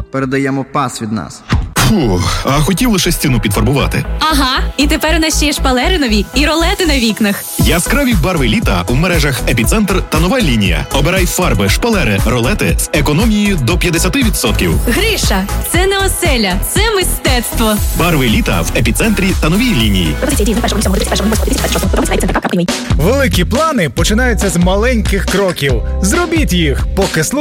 Передаємо пас від нас. Фух, а хотів лише стіну підфарбувати. Ага, і тепер у нас ще є шпалери нові і ролети на вікнах. Яскраві барви літа у мережах «Епіцентр» та «Нова лінія». Обирай фарби, шпалери, ролети з економією до 50%. Гриша, це не оселя, це мистецтво. Барви літа в «Епіцентрі» та «Новій лінії». Великі плани починаються з маленьких кроків. Зробіть їх, поки